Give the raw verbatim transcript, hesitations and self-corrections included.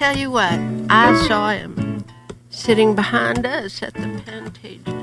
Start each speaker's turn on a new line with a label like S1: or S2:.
S1: tell you what, I saw him sitting behind us at the Pantages